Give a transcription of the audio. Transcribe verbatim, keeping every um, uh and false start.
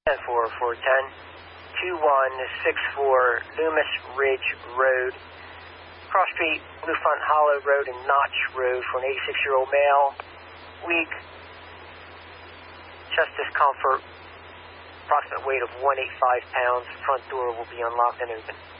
four four ten, two one six four Loomis Ridge Road, Cross Street, Blue Front Hollow Road, and Notch Road for an eighty-six-year-old male, weak, chest discomfort, approximate weight of one hundred eighty-five pounds. Front door will be unlocked and open.